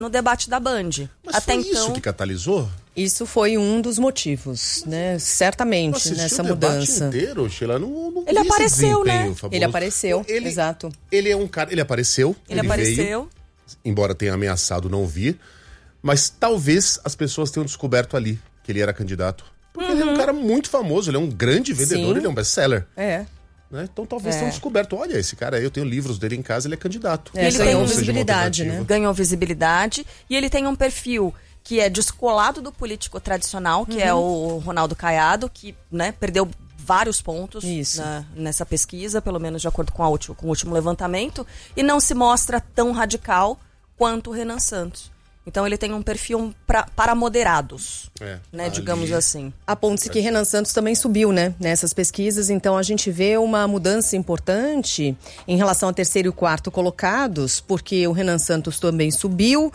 no debate da Band. Mas até foi então isso que catalisou? Isso foi um dos motivos, né? Certamente, nessa mudança. Inteiro, Sheila, não ele apareceu, né? Famoso. Ele apareceu, exato. Ele é um cara, ele apareceu. Veio, embora tenha ameaçado não vir, mas talvez as pessoas tenham descoberto ali que ele era candidato. Porque ele é um cara muito famoso, ele é um grande vendedor, ele é um best-seller. Né? Então talvez tenham descoberto, olha, esse cara aí, eu tenho livros dele em casa, ele é candidato. Ele ganhou visibilidade, né? Ganhou visibilidade e ele tem um perfil que é descolado do político tradicional, que é o Ronaldo Caiado, que, né, perdeu vários pontos nessa pesquisa, pelo menos de acordo com o último levantamento, e não se mostra tão radical quanto o Renan Santos. Então ele tem um perfil para moderados, né, digamos assim. Aponta-se que Renan Santos também subiu, né, nessas pesquisas, então a gente vê uma mudança importante em relação ao terceiro e quarto colocados, porque o Renan Santos também subiu,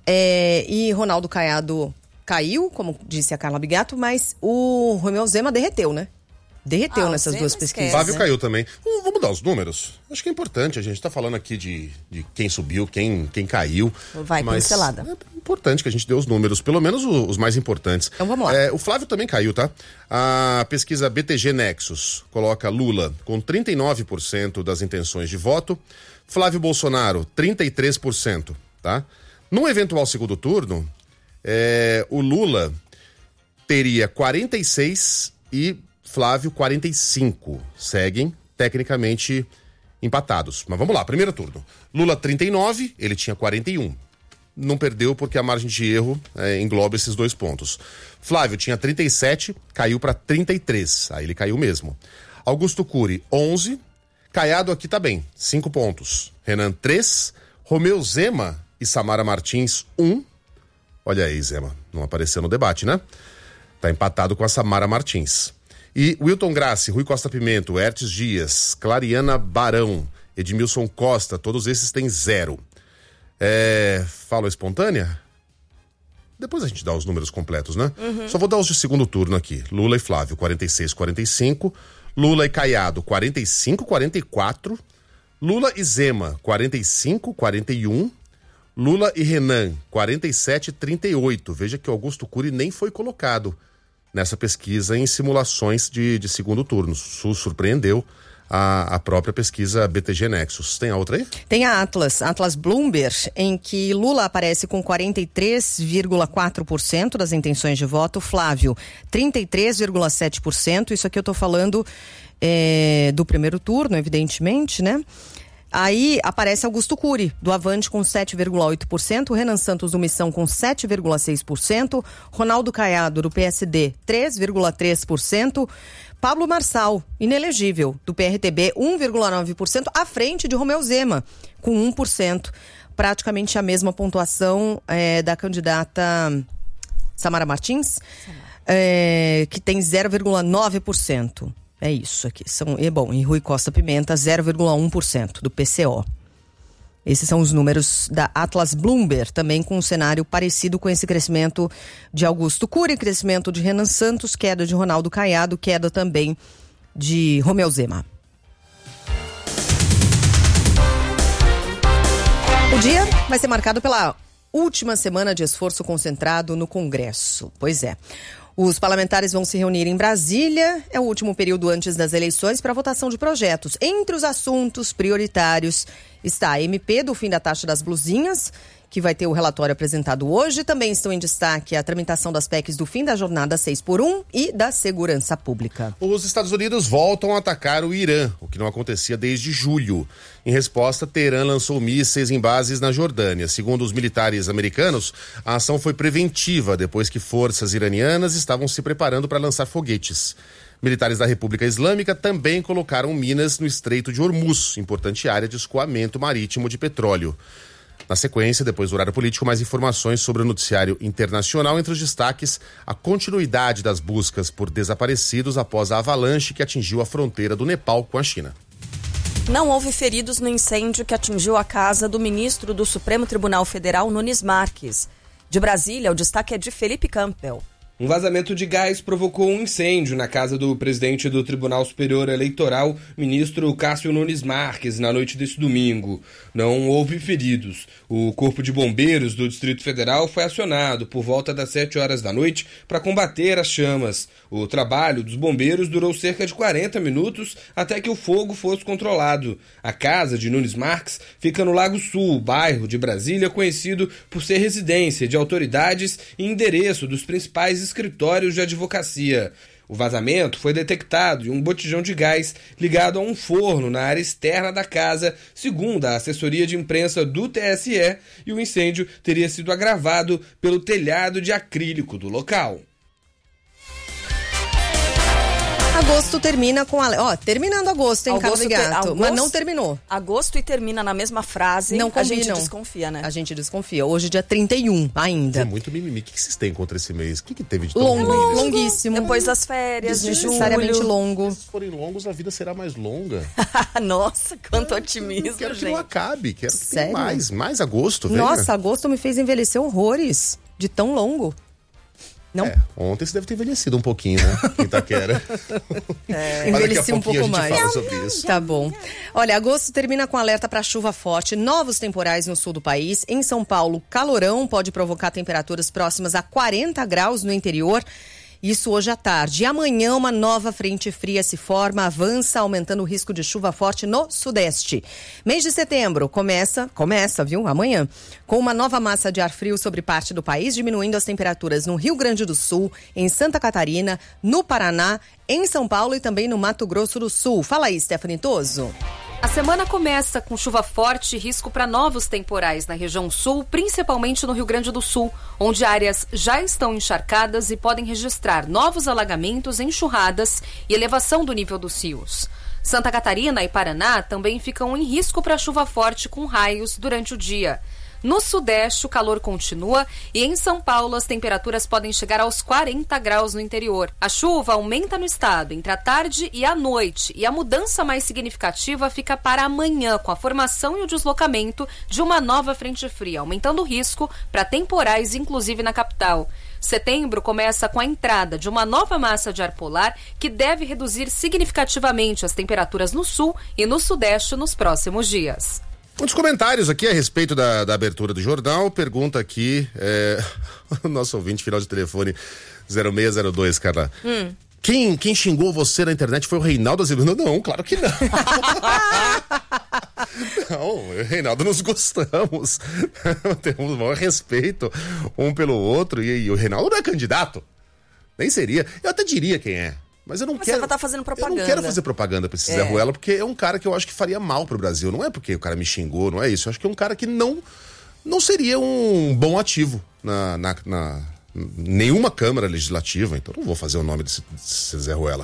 e Ronaldo Caiado caiu, como disse a Carla Bigato, mas o Romeu Zema derreteu, né? Derreteu nessas duas pesquisas. Flávio caiu também. Vamos dar os números? Acho que é importante. A gente está falando aqui de quem subiu, quem caiu. Vai, pincelada. É importante que a gente dê os números, pelo menos os mais importantes. Então vamos lá. O Flávio também caiu, tá? A pesquisa BTG Nexus coloca Lula com 39% das intenções de voto, Flávio Bolsonaro 33%, tá? No eventual segundo turno, o Lula teria 46% e Flávio 45%. Seguem tecnicamente empatados. Mas vamos lá, primeiro turno. Lula 39%, ele tinha 41%. Não perdeu porque a margem de erro engloba esses 2 pontos. Flávio tinha 37%, caiu para 33%. Aí ele caiu mesmo. Augusto Cury, 11%. Caiado aqui tá bem, 5 pontos. Renan, 3%. Romeu Zema e Samara Martins, 1%. Olha aí, Zema, não apareceu no debate, né? Tá empatado com a Samara Martins. E Wilton Grassi, Rui Costa Pimento, Hertes Dias, Clariana Barão, Edmilson Costa, todos esses têm 0. Fala espontânea? Depois a gente dá os números completos, né? Só vou dar os de segundo turno aqui. Lula e Flávio, 46-45. Lula e Caiado, 45-44. Lula e Zema, 45-41. Lula e Renan, 47-38. Veja que Augusto Cury nem foi colocado nessa pesquisa em simulações de segundo turno. Surpreendeu a própria pesquisa BTG Nexus. Tem a outra aí? Tem a Atlas Bloomberg, em que Lula aparece com 43,4% das intenções de voto, Flávio 33,7%. Isso aqui eu tô falando do primeiro turno, evidentemente, né? Aí aparece Augusto Cury, do Avante, com 7,8%, Renan Santos do Missão com 7,6%, Ronaldo Caiado, do PSD, 3,3%, Pablo Marçal, inelegível, do PRTB, 1,9%, à frente de Romeu Zema, com 1%. Praticamente a mesma pontuação da candidata Samara Martins, que tem 0,9%. É isso aqui. E Rui Costa Pimenta, 0,1% do PCO. Esses são os números da Atlas Bloomberg, também com um cenário parecido com esse crescimento de Augusto Cury, crescimento de Renan Santos, queda de Ronaldo Caiado, queda também de Romeu Zema. O dia vai ser marcado pela última semana de esforço concentrado no Congresso. Pois é. Os parlamentares vão se reunir em Brasília, é o último período antes das eleições, para votação de projetos. Entre os assuntos prioritários está a MP do fim da taxa das blusinhas, que vai ter o relatório apresentado hoje. Também estão em destaque a tramitação das PECs do fim da jornada 6x1 e da segurança pública. Os Estados Unidos voltam a atacar o Irã, o que não acontecia desde julho. Em resposta, Teherã lançou mísseis em bases na Jordânia. Segundo os militares americanos, a ação foi preventiva, depois que forças iranianas estavam se preparando para lançar foguetes. Militares da República Islâmica também colocaram minas no Estreito de Hormuz, importante área de escoamento marítimo de petróleo. Na sequência, depois do horário político, mais informações sobre o noticiário internacional. Entre os destaques, a continuidade das buscas por desaparecidos após a avalanche que atingiu a fronteira do Nepal com a China. Não houve feridos no incêndio que atingiu a casa do ministro do Supremo Tribunal Federal, Nunes Marques. De Brasília, o destaque é de Felipe Campbell. Um vazamento de gás provocou um incêndio na casa do presidente do Tribunal Superior Eleitoral, ministro Cássio Nunes Marques, na noite desse domingo. Não houve feridos. O Corpo de Bombeiros do Distrito Federal foi acionado por volta das 7 horas da noite para combater as chamas. O trabalho dos bombeiros durou cerca de 40 minutos até que o fogo fosse controlado. A casa de Nunes Marques fica no Lago Sul, bairro de Brasília conhecido por ser residência de autoridades e endereço dos principais escritórios de advocacia. O vazamento foi detectado em um botijão de gás ligado a um forno na área externa da casa, segundo a assessoria de imprensa do TSE, e o incêndio teria sido agravado pelo telhado de acrílico do local. Agosto termina com terminando agosto, hein, Carlos Gato? Mas não terminou. Agosto e termina na mesma frase. Não combinam. A gente desconfia, né? A gente desconfia. Hoje, dia 31 ainda. É muito mimimi. O que vocês têm contra esse mês? O que teve de tão longuíssimo. Depois das férias, desnecessariamente longo. Se forem longos, a vida será mais longa. Nossa, quanto otimismo, eu quero gente. que não acabe. Quero que tenha mais agosto. Venha. Nossa, agosto me fez envelhecer horrores de tão longo. Não? Ontem você deve ter envelhecido um pouquinho, né? Itaquera. Envelheci um pouco mais. Fala sobre isso. Tá bom. Olha, agosto termina com alerta para chuva forte, novos temporais no sul do país. Em São Paulo, calorão pode provocar temperaturas próximas a 40 graus no interior. Isso hoje à tarde. E amanhã uma nova frente fria se forma, avança, aumentando o risco de chuva forte no sudeste. Mês de setembro começa, viu? Amanhã, com uma nova massa de ar frio sobre parte do país, diminuindo as temperaturas no Rio Grande do Sul, em Santa Catarina, no Paraná, em São Paulo e também no Mato Grosso do Sul. Fala aí, Stephanie Toso. A semana começa com chuva forte e risco para novos temporais na região sul, principalmente no Rio Grande do Sul, onde áreas já estão encharcadas e podem registrar novos alagamentos, enxurradas e elevação do nível dos rios. Santa Catarina e Paraná também ficam em risco para chuva forte com raios durante o dia. No sudeste, o calor continua e em São Paulo as temperaturas podem chegar aos 40 graus no interior. A chuva aumenta no estado entre a tarde e a noite e a mudança mais significativa fica para amanhã, com a formação e o deslocamento de uma nova frente fria, aumentando o risco para temporais, inclusive na capital. Setembro começa com a entrada de uma nova massa de ar polar que deve reduzir significativamente as temperaturas no sul e no sudeste nos próximos dias. Muitos comentários aqui a respeito da abertura do jornal. Pergunta aqui, o nosso ouvinte, final de telefone 0602, Carla. Quem xingou você na internet foi o Reinaldo Azevedo? Não, claro que não. Não, eu e o Reinaldo nos gostamos. Temos um maior respeito um pelo outro. E o Reinaldo não é candidato. Nem seria. Eu até diria quem é. Mas eu não quero. Você tá fazendo propaganda. Eu não quero fazer propaganda pra esse Zé Ruela, porque é um cara que eu acho que faria mal pro Brasil. Não é porque o cara me xingou, não é isso. Eu acho que é um cara que não seria um bom ativo na nenhuma Câmara Legislativa. Então não vou fazer o nome desse Zé Ruela.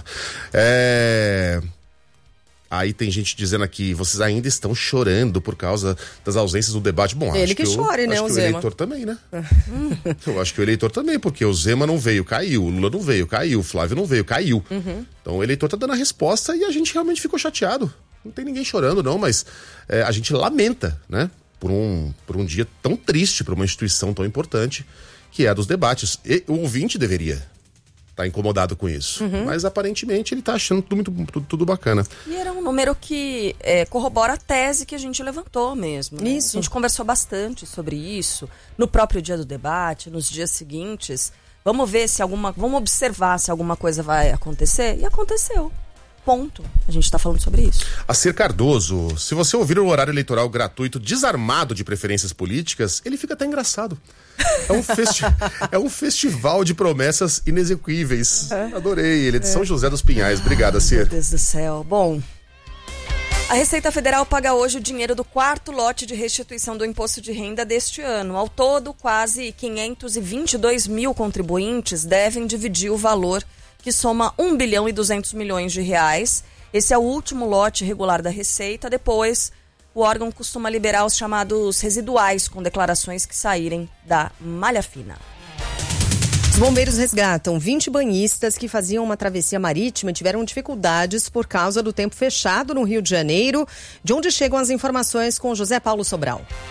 Aí tem gente dizendo aqui, vocês ainda estão chorando por causa das ausências do debate. Bom, ele que chore, né, o Zema. O eleitor também, né? Eu acho que o eleitor também, porque o Zema não veio, caiu, o Lula não veio, caiu, o Flávio não veio, caiu. Então o eleitor tá dando a resposta e a gente realmente ficou chateado. Não tem ninguém chorando não, mas a gente lamenta, né? Por um dia tão triste para uma instituição tão importante que é a dos debates. E o ouvinte deveria tá incomodado com isso. Mas aparentemente ele tá achando tudo bacana. E era um número que corrobora a tese que a gente levantou mesmo. Né? Isso. A gente conversou bastante sobre isso no próprio dia do debate, nos dias seguintes. Vamos ver vamos observar se alguma coisa vai acontecer. E aconteceu. Ponto. A gente tá falando sobre isso. Acer Cardoso, se você ouvir o horário eleitoral gratuito desarmado de preferências políticas, ele fica até engraçado. É um festival de promessas inexequíveis. Adorei. Ele é de São José dos Pinhais. Obrigado, Acer. Meu Deus do céu. Bom, a Receita Federal paga hoje o dinheiro do quarto lote de restituição do imposto de renda deste ano. Ao todo, quase 522 mil contribuintes devem dividir o valor que soma 1 bilhão e 200 milhões de reais. Esse é o último lote regular da Receita. Depois, o órgão costuma liberar os chamados residuais com declarações que saírem da malha fina. Os bombeiros resgatam 20 banhistas que faziam uma travessia marítima e tiveram dificuldades por causa do tempo fechado no Rio de Janeiro, de onde chegam as informações com José Paulo Sobral.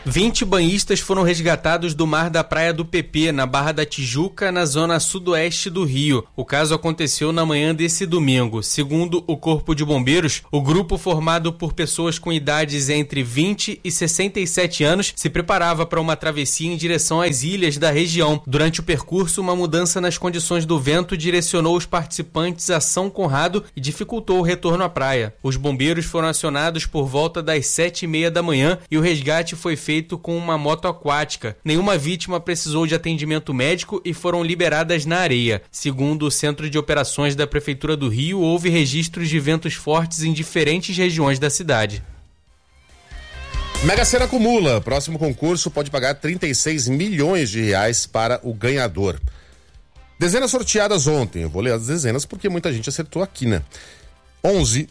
20 banhistas foram resgatados do mar da Praia do Pepê, na Barra da Tijuca, na zona sudoeste do Rio. O caso aconteceu na manhã desse domingo. Segundo o Corpo de Bombeiros, o grupo formado por pessoas com idades entre 20 e 67 anos se preparava para uma travessia em direção às ilhas da região. Durante o percurso, uma mudança nas condições do vento direcionou os participantes a São Conrado e dificultou o retorno à praia. Os bombeiros foram acionados por volta das 7h30 da manhã e o resgate foi feito com uma moto aquática. Nenhuma vítima precisou de atendimento médico e foram liberadas na areia. Segundo o Centro de Operações da Prefeitura do Rio, houve registros de ventos fortes em diferentes regiões da cidade. Mega Sena acumula. Próximo concurso pode pagar 36 milhões de reais para o ganhador. Dezenas sorteadas ontem. Eu vou ler as dezenas porque muita gente acertou aqui, né? 11,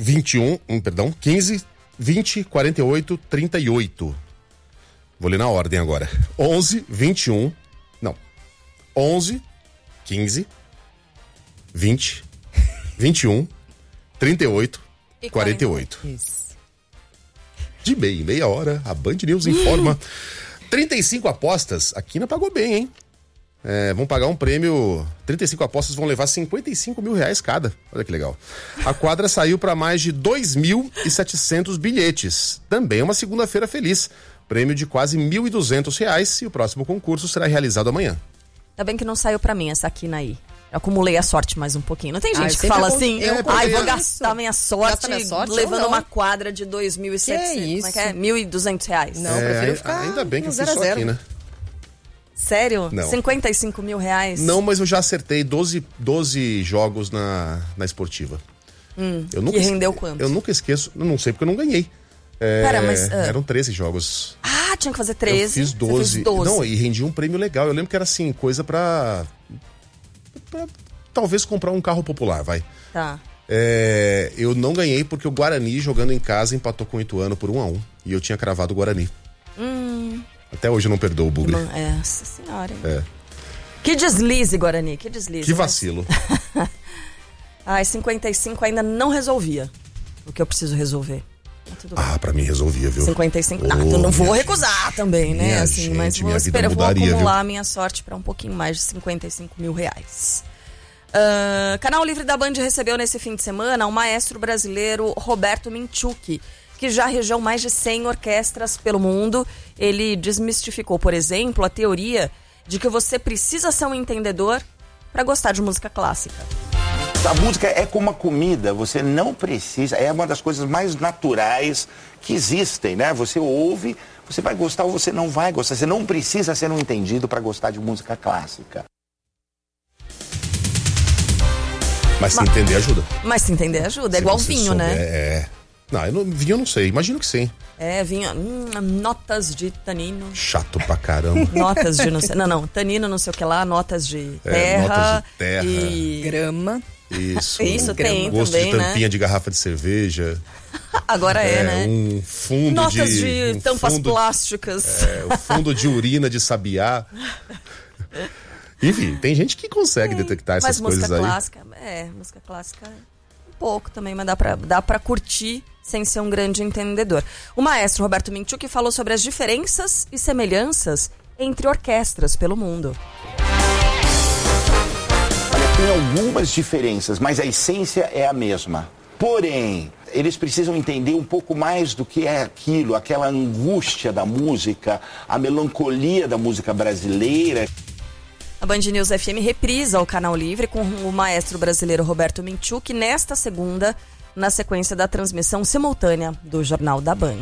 15, 20, 48, 38. Vou ler na ordem agora. 11, 15, 20, 21, 38, 48. Isso. De meia hora, a Band News informa. 35 apostas, a Quina pagou bem, hein? Vão pagar um prêmio. 35 apostas vão levar 55 mil reais cada. Olha que legal. A quadra saiu para mais de 2.700 bilhetes. Também uma segunda-feira feliz. Prêmio de quase R$1.200 e o próximo concurso será realizado amanhã. Ainda bem que não saiu pra mim essa Quina aí. Eu acumulei a sorte mais um pouquinho. Não tem gente que fala assim, vou gastar minha sorte levando uma quadra de 2.700. Como é que é? R$1.200. Não, prefiro ficar ainda bem que eu fiz só aqui, né? Sério? Não. 55 mil reais? Não, mas eu já acertei 12 jogos na esportiva. E rendeu quanto? Eu nunca esqueço, não sei porque eu não ganhei. Pera, mas... Eram 13 jogos. Ah, tinha que fazer 13. Eu fiz 12. Não, e rendi um prêmio legal. Eu lembro que era assim, coisa pra talvez comprar um carro popular, vai. Tá. Eu não ganhei porque o Guarani, jogando em casa, empatou com o Ituano por 1-1. E eu tinha cravado o Guarani. Até hoje eu não perdoo o Bugre. Nossa senhora. Que deslize, Guarani, que deslize. Que vacilo. 55 ainda não resolvia o que eu preciso resolver. Pra mim resolvia, viu? 55. Eu não vou recusar também, né? Assim, mas vou acumular a minha sorte para um pouquinho mais de 55 mil reais. Canal Livre da Band recebeu nesse fim de semana o maestro brasileiro Roberto Minchuk, que já regeu mais de 100 orquestras pelo mundo. Ele desmistificou, por exemplo, a teoria de que você precisa ser um entendedor para gostar de música clássica. A música é como a comida, você não precisa, é uma das coisas mais naturais que existem, né? Você ouve, você vai gostar ou você não vai gostar, você não precisa ser um entendido para gostar de música clássica. Mas se entender ajuda. Mas se entender ajuda, é igual vinho, né? Vinho eu não sei, imagino que sim. Vinho, notas de tanino. Chato pra caramba. Notas de não sei, não, tanino não sei o que lá, notas de terra. Notas de terra. E grama. Isso tem gosto também, de tampinha, né? de garrafa de cerveja. Agora né? Um fundo notas de tampas plásticas. O fundo de urina de sabiá. Enfim, tem gente que consegue detectar essas coisas aí. Música clássica um pouco também, mas dá pra curtir sem ser um grande entendedor. O maestro Roberto Minchuk falou sobre as diferenças e semelhanças entre orquestras pelo mundo. Tem algumas diferenças, mas a essência é a mesma. Porém, eles precisam entender um pouco mais do que é aquilo, aquela angústia da música, a melancolia da música brasileira. A Band News FM reprisa o Canal Livre com o maestro brasileiro Roberto Minchuk nesta segunda, na sequência da transmissão simultânea do Jornal da Band.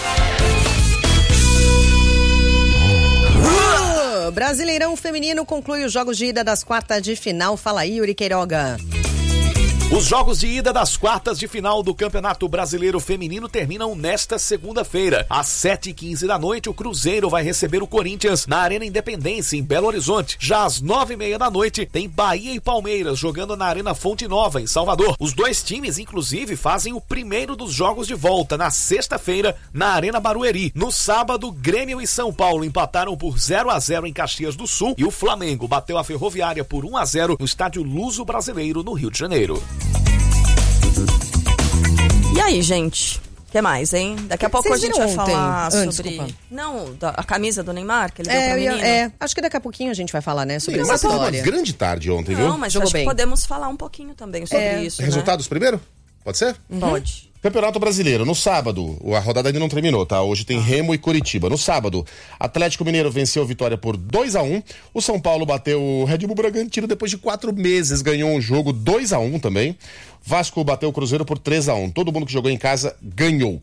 Brasileirão Feminino conclui os jogos de ida das quartas de final. Fala aí, Yuri Queiroga. Os jogos de ida das quartas de final do Campeonato Brasileiro Feminino terminam nesta segunda-feira. Às 7h15 da noite, o Cruzeiro vai receber o Corinthians na Arena Independência, em Belo Horizonte. Já às 9h30 da noite, tem Bahia e Palmeiras jogando na Arena Fonte Nova, em Salvador. Os dois times, inclusive, fazem o primeiro dos jogos de volta na sexta-feira, na Arena Barueri. No sábado, Grêmio e São Paulo empataram por 0-0 em Caxias do Sul e o Flamengo bateu a Ferroviária por 1-0 no Estádio Luso Brasileiro, no Rio de Janeiro. E aí, gente? O que mais, hein? Daqui a pouco Vocês a gente vai viram falar ontem? sobre... Desculpa. Não, a camisa do Neymar, que ele deu pro menino. Acho que daqui a pouquinho a gente vai falar, né, sobre Neymar essa teve uma história. grande tarde ontem, viu? Não, mas Jogou acho bem. que podemos falar um pouquinho também sobre isso, Resultados primeiro? Pode ser? né? Pode. Campeonato Brasileiro, no sábado, a rodada ainda não terminou, tá? Hoje tem Remo e Curitiba. No sábado, Atlético Mineiro venceu a Vitória por 2-1. O São Paulo bateu o Red Bull Bragantino depois de 4 meses, ganhou um jogo 2-1 também. Vasco bateu o Cruzeiro por 3-1. Todo mundo que jogou em casa ganhou.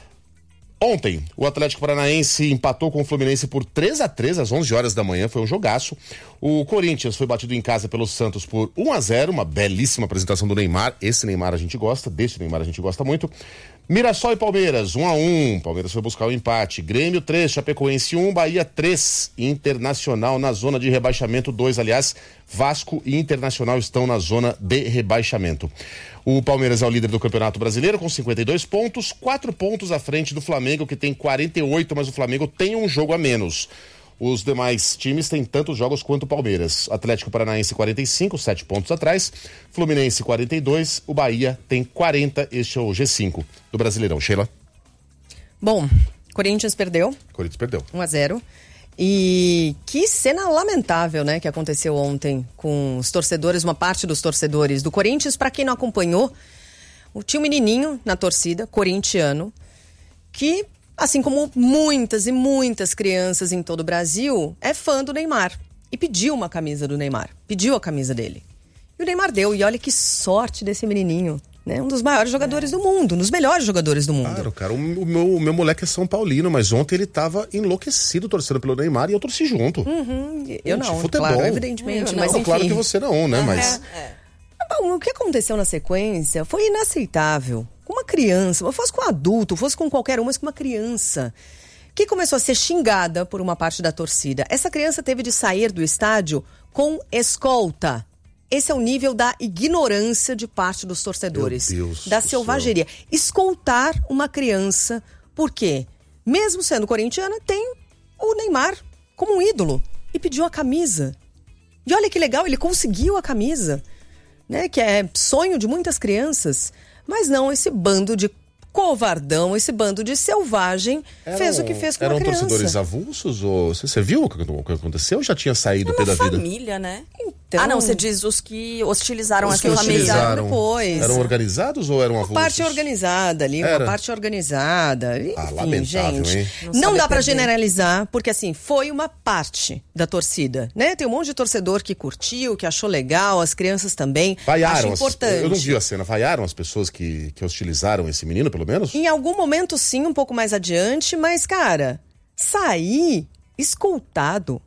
Ontem, o Atlético Paranaense empatou com o Fluminense por 3-3 às 11 horas da manhã, foi um jogaço. O Corinthians foi batido em casa pelo Santos por 1-0, uma belíssima apresentação do Neymar. Esse Neymar a gente gosta, desse Neymar a gente gosta muito. Mirassol e Palmeiras, 1-1, Palmeiras foi buscar o empate. Grêmio 3, Chapecoense 1, Bahia 3, Internacional na zona de rebaixamento 2, aliás, Vasco e Internacional estão na zona de rebaixamento. O Palmeiras é o líder do Campeonato Brasileiro com 52 pontos, 4 pontos à frente do Flamengo, que tem 48, mas o Flamengo tem um jogo a menos. Os demais times têm tantos jogos quanto o Palmeiras. Atlético Paranaense 45, 7 pontos atrás. Fluminense 42, o Bahia tem 40. Este é o G5 do Brasileirão. Sheila? Bom, Corinthians perdeu. Corinthians perdeu. 1-0. E que cena lamentável, né, que aconteceu ontem com os torcedores, uma parte dos torcedores do Corinthians. Para quem não acompanhou, tinha um menininho na torcida, corintiano, que, assim como muitas e muitas crianças em todo o Brasil, é fã do Neymar. E pediu uma camisa do Neymar, pediu a camisa dele. E o Neymar deu, e olha que sorte desse menininho. Né? Um dos maiores jogadores do mundo, um dos melhores jogadores do mundo. Claro, cara, o meu moleque é São Paulino, mas ontem ele tava enlouquecido torcendo pelo Neymar e eu torci junto. Eu não, futebol. claro, evidentemente, mas enfim. Claro que você não, né, mas... Bom, o que aconteceu na sequência foi inaceitável. Com uma criança, fosse com um adulto, fosse com qualquer um, mas com uma criança, que começou a ser xingada por uma parte da torcida. Essa criança teve de sair do estádio com escolta. Esse é o nível da ignorância de parte dos torcedores. Meu Deus da do selvageria. céu. Escoltar uma criança, porque, mesmo sendo corintiana, tem o Neymar como um ídolo. E pediu a camisa. E olha que legal, ele conseguiu a camisa, né? Que é sonho de muitas crianças. Mas não, esse bando de covardão, esse bando de selvagem fez o que fez com a criança. Eram torcedores avulsos? Ou você viu o que aconteceu ou já tinha saído o pé da vida? Família, né? Então, não, você diz os que hostilizaram Os essa que família. hostilizaram depois. Eram organizados ou eram avulsos? Uma parte organizada ali, Era? uma parte organizada. Enfim, lamentável, gente. hein? Não dá pra perder. generalizar, porque assim, foi uma parte da torcida, né? Tem um monte de torcedor que curtiu, que achou legal, as crianças também. Vaiaram. Acho importante. Eu não vi a cena. Vaiaram as pessoas que hostilizaram esse menino, pelo menos? Em algum momento, sim, um pouco mais adiante, mas, cara, sair escoltado,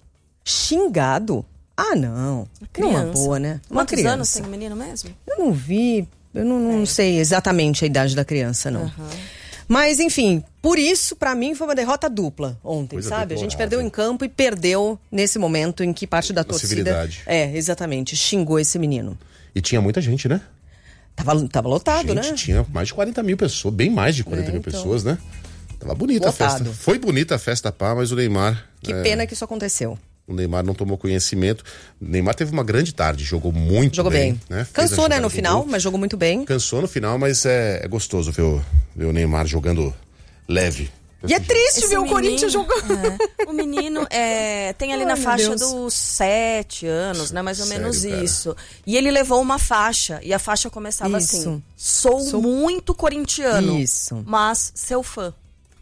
xingado. Ah, não. Numa boa, né? Uma Quantos criança. anos tem o menino mesmo? Eu não vi, eu não sei exatamente a idade da criança, não. Mas, enfim, por isso, pra mim, foi uma derrota dupla ontem, Coisa sabe? A gente deplorável. perdeu em campo e perdeu nesse momento em que parte da torcida... civilidade. Exatamente, xingou esse menino. E tinha muita gente, né? Tava lotado, Gente, né? tinha mais de 40 mil pessoas, bem mais de 40 mil então. pessoas, né? Tava bonita Lotado. a festa. Foi bonita a festa, pá, mas o Neymar... Que pena que isso aconteceu. O Neymar não tomou conhecimento. O Neymar teve uma grande tarde, jogou muito Jogou bem. né? Fez a Cansou, né, jogada no do final, gol. mas jogou muito bem. Cansou no final, mas é gostoso ver o Neymar jogando leve. E é triste ver o menino, Corinthians jogando. O menino tem ali Ai, na meu faixa Deus. dos 7 anos, né? Mais ou Sério, menos cara? isso. E ele levou uma faixa. E a faixa começava Isso. assim: Sou muito corintiano, Isso. mas seu fã.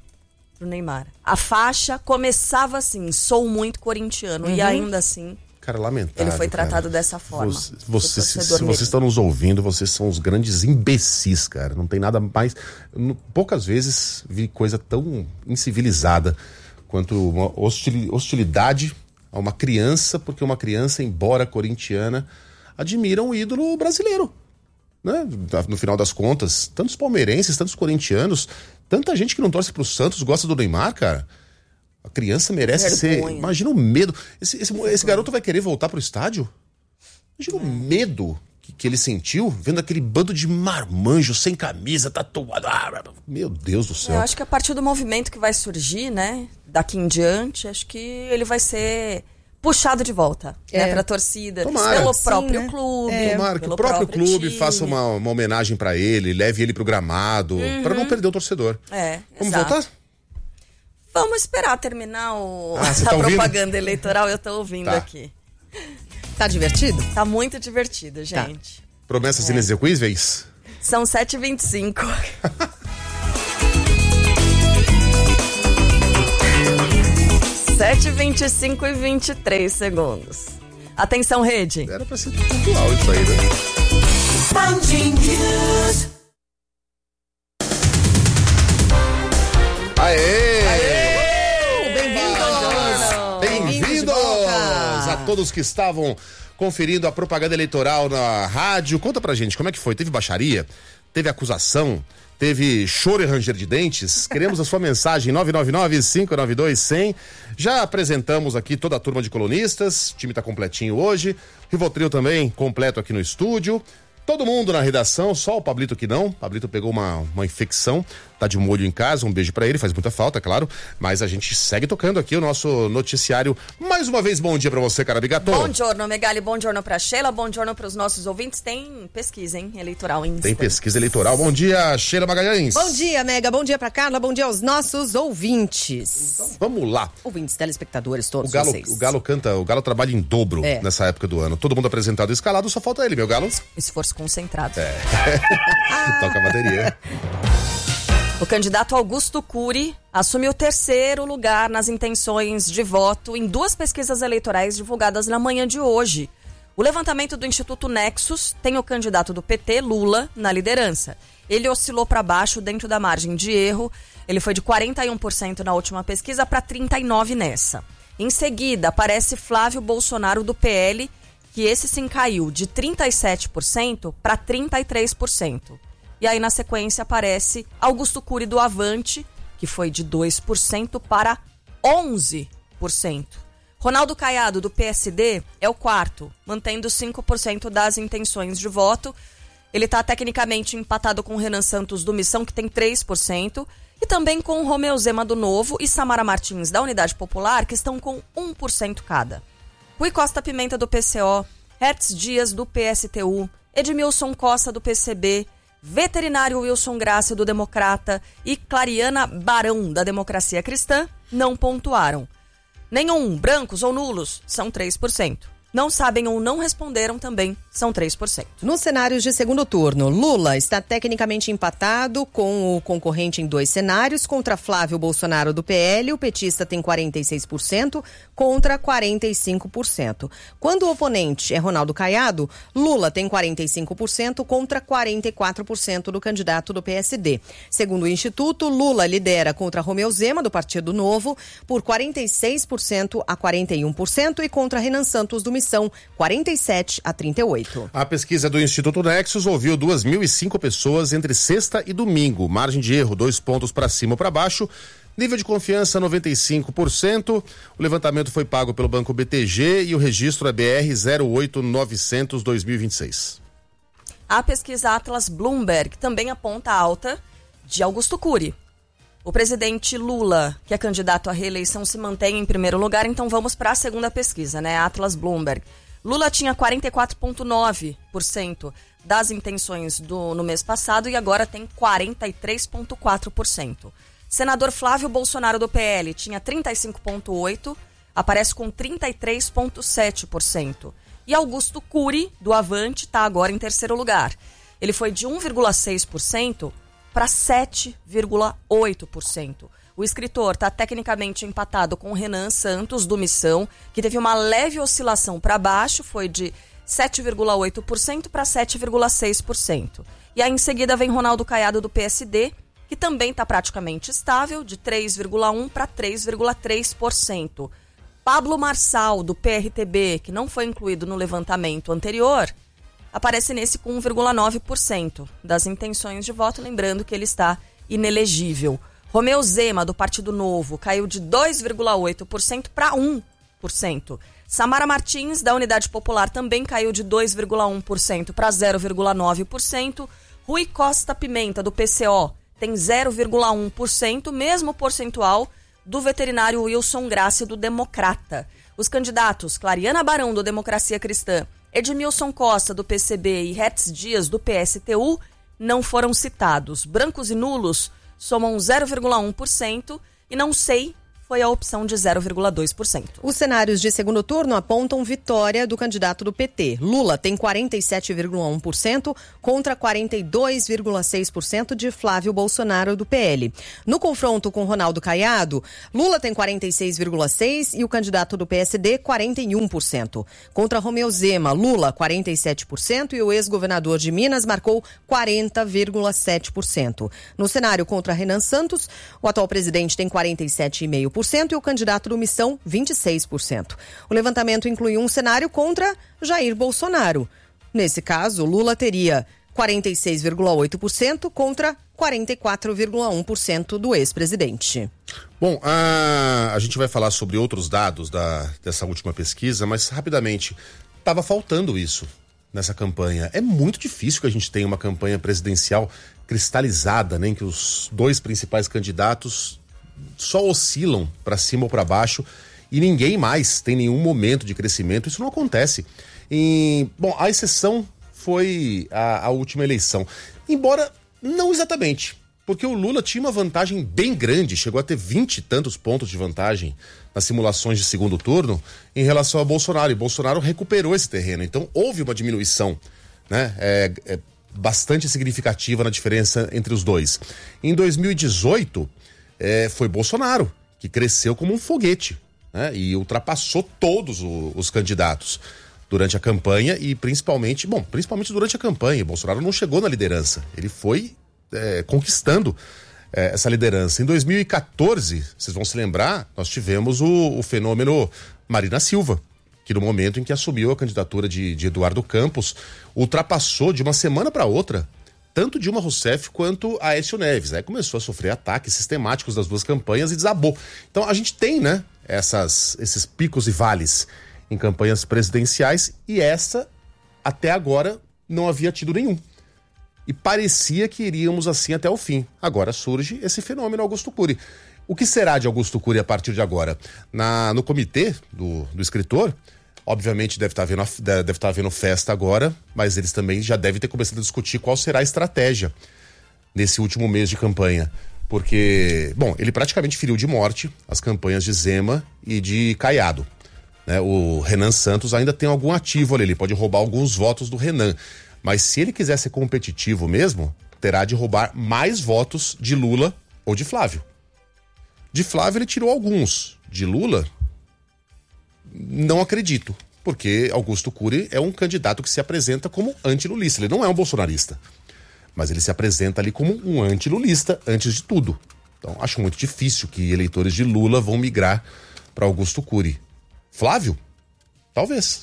Pro Neymar. A faixa começava assim: Sou muito corintiano. E ainda assim, Cara, lamentável. ele foi cara. tratado dessa forma. Se O torcedor vocês mesmo. estão nos ouvindo, vocês são os grandes imbecis, cara. Não tem nada mais. Poucas vezes vi coisa tão incivilizada quanto uma hostilidade a uma criança, porque uma criança, embora corintiana, admira um ídolo brasileiro. Né? No final das contas, tantos palmeirenses, tantos corintianos, tanta gente que não torce pro Santos gosta do Neymar, cara. A criança merece ser... Imagina o medo. Esse garoto vai querer voltar pro estádio? Imagina o medo que ele sentiu vendo aquele bando de marmanjo sem camisa, tatuado. Meu Deus do céu. Eu acho que a partir do movimento que vai surgir, né? Daqui em diante, acho que ele vai ser puxado de volta, né, pra torcida, Tomara. pelo Sim, próprio né? clube. Tomara que o próprio clube faça uma homenagem pra ele, leve ele pro gramado, pra não perder o torcedor. Vamos voltar? Vamos esperar terminar tá a propaganda eleitoral, eu tô ouvindo aqui. Tá divertido? Tá muito divertido, gente. Promessas inexequíveis? São 7h25. 7h25 e 23 segundos. Atenção, rede. Era pra ser pontual isso aí, né? Aê! Bem-vindos a todos que estavam conferindo a propaganda eleitoral na rádio. Conta pra gente, como é que foi? Teve baixaria? Teve acusação? Teve choro e ranger de dentes? Queremos a sua mensagem, 999-592-100. Já apresentamos aqui toda a turma de colunistas, o time tá completinho hoje. Rivotril também completo aqui no estúdio. Todo mundo na redação, só o Pablito que não. Pablito pegou uma infecção, tá de molho em casa, um beijo pra ele, faz muita falta, claro. Mas a gente segue tocando aqui o nosso noticiário. Mais uma vez, bom dia pra você, cara Bigato. Bom giorno, Megali, bom giorno pra Sheila, bom giorno pros nossos ouvintes. Tem pesquisa, hein, eleitoral em Tem pesquisa eleitoral. Bom dia, Sheila Magalhães. Bom dia, Mega, bom dia pra Carla, bom dia aos nossos ouvintes. Então, vamos lá. Ouvintes, telespectadores, todos vocês. O Galo trabalha em dobro nessa época do ano. Todo mundo apresentado e escalado, só falta ele, meu Galo. Esforço concentrado. Toca a bateria. O candidato Augusto Cury assume o terceiro lugar nas intenções de voto em duas pesquisas eleitorais divulgadas na manhã de hoje. O levantamento do Instituto Nexus tem o candidato do PT, Lula, na liderança. Ele oscilou para baixo dentro da margem de erro. Ele foi de 41% na última pesquisa para 39% nessa. Em seguida, aparece Flávio Bolsonaro do PL, que esse sim caiu de 37% para 33%. E aí, na sequência, aparece Augusto Cury do Avante, que foi de 2% para 11%. Ronaldo Caiado, do PSD, é o quarto, mantendo 5% das intenções de voto. Ele está tecnicamente empatado com o Renan Santos do Missão, que tem 3%, e também com o Romeu Zema do Novo e Samara Martins, da Unidade Popular, que estão com 1% cada. Rui Costa Pimenta, do PCO, Hertz Dias, do PSTU, Edmilson Costa, do PCB, Veterinário Wilson Grácio, do Democrata, e Clariana Barão, da Democracia Cristã, não pontuaram. Nenhum, brancos ou nulos, são 3%. Não sabem ou não responderam também, são 3%. Nos cenários de segundo turno, Lula está tecnicamente empatado com o concorrente em dois cenários. Contra Flávio Bolsonaro do PL, o petista tem 46% contra 45%. Quando o oponente é Ronaldo Caiado, Lula tem 45% contra 44% do candidato do PSD. Segundo o Instituto, Lula lidera contra Romeu Zema, do Partido Novo, por 46% a 41% e contra Renan Santos do Missão, 47% a 38%. A pesquisa do Instituto Nexus ouviu 2.005 pessoas entre sexta e domingo. Margem de erro, 2 pontos para cima ou para baixo. Nível de confiança, 95%. O levantamento foi pago pelo Banco BTG e o registro é BR 08900-2026. A pesquisa Atlas Bloomberg também aponta a alta de Augusto Cury. O presidente Lula, que é candidato à reeleição, se mantém em primeiro lugar, então vamos para a segunda pesquisa, né? Atlas Bloomberg. Lula tinha 44,9% das intenções no mês passado e agora tem 43,4%. Senador Flávio Bolsonaro do PL tinha 35,8%, aparece com 33,7%. E Augusto Cury, do Avante, está agora em terceiro lugar. Ele foi de 1,6% para 7,8%. O escritor está tecnicamente empatado com o Renan Santos, do Missão, que teve uma leve oscilação para baixo, foi de 7,8% para 7,6%. E aí em seguida vem Ronaldo Caiado, do PSD, que também está praticamente estável, de 3,1% para 3,3%. Pablo Marçal, do PRTB, que não foi incluído no levantamento anterior, aparece nesse com 1,9% das intenções de voto, lembrando que ele está inelegível. Romeu Zema, do Partido Novo, caiu de 2,8% para 1%. Samara Martins, da Unidade Popular, também caiu de 2,1% para 0,9%. Rui Costa Pimenta, do PCO, tem 0,1%, mesmo percentual do veterinário Wilson Grácio, do Democrata. Os candidatos Clariana Barão, do Democracia Cristã, Edmilson Costa, do PCB, e Hertz Dias, do PSTU, não foram citados. Brancos e nulos somam 0,1% e não sei foi a opção de 0,2%. Os cenários de segundo turno apontam vitória do candidato do PT. Lula tem 47,1% contra 42,6% de Flávio Bolsonaro, do PL. No confronto com Ronaldo Caiado, Lula tem 46,6% e o candidato do PSD 41%. Contra Romeu Zema, Lula 47% e o ex-governador de Minas marcou 40,7%. No cenário contra Renan Santos, o atual presidente tem 47,5% e o candidato do Missão, 26%. O levantamento inclui um cenário contra Jair Bolsonaro. Nesse caso, Lula teria 46,8% contra 44,1% do ex-presidente. Bom, a gente vai falar sobre outros dados dessa última pesquisa, mas rapidamente, estava faltando isso nessa campanha. É muito difícil que a gente tenha uma campanha presidencial cristalizada, né, em que os dois principais candidatos só oscilam para cima ou para baixo e ninguém mais tem nenhum momento de crescimento. Isso não acontece. Bom, a exceção foi a última eleição. Embora não exatamente, porque o Lula tinha uma vantagem bem grande, chegou a ter 20 e tantos pontos de vantagem nas simulações de segundo turno em relação ao Bolsonaro. E Bolsonaro recuperou esse terreno. Então houve uma diminuição, né? Bastante significativa na diferença entre os dois. Em 2018... foi Bolsonaro, que cresceu como um foguete, né? E ultrapassou todos os candidatos durante a campanha e principalmente durante a campanha. Bolsonaro não chegou na liderança, ele foi conquistando essa liderança. Em 2014, vocês vão se lembrar, nós tivemos o fenômeno Marina Silva, que no momento em que assumiu a candidatura de Eduardo Campos, ultrapassou de uma semana para outra tanto Dilma Rousseff quanto Aécio Neves. Aí começou a sofrer ataques sistemáticos das duas campanhas e desabou. Então a gente tem, né, esses picos e vales em campanhas presidenciais e essa, até agora, não havia tido nenhum. E parecia que iríamos assim até o fim. Agora surge esse fenômeno Augusto Cury. O que será de Augusto Cury a partir de agora? No comitê do escritor, obviamente deve estar havendo festa agora, mas eles também já devem ter começado a discutir qual será a estratégia nesse último mês de campanha. Porque, bom, ele praticamente feriu de morte as campanhas de Zema e de Caiado, né? O Renan Santos ainda tem algum ativo ali, ele pode roubar alguns votos do Renan. Mas se ele quiser ser competitivo mesmo, terá de roubar mais votos de Lula ou de Flávio. De Flávio ele tirou alguns, de Lula não acredito, porque Augusto Cury é um candidato que se apresenta como antilulista. Ele não é um bolsonarista, mas ele se apresenta ali como um antilulista antes de tudo. Então acho muito difícil que eleitores de Lula vão migrar para Augusto Cury. Flávio? Talvez.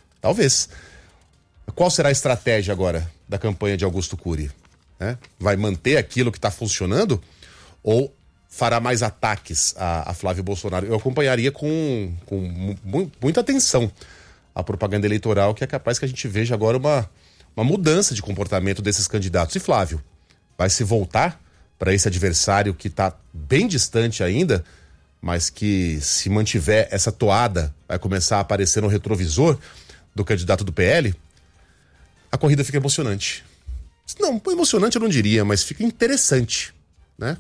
Qual será a estratégia agora da campanha de Augusto Cury? Vai manter aquilo que está funcionando ou fará mais ataques a Flávio Bolsonaro? Eu acompanharia com muita atenção a propaganda eleitoral, que é capaz que a gente veja agora uma mudança de comportamento desses candidatos. E Flávio vai se voltar para esse adversário que está bem distante ainda, mas que, se mantiver essa toada, vai começar a aparecer no retrovisor do candidato do PL? A corrida fica emocionante. Não, emocionante eu não diria, mas fica interessante, né?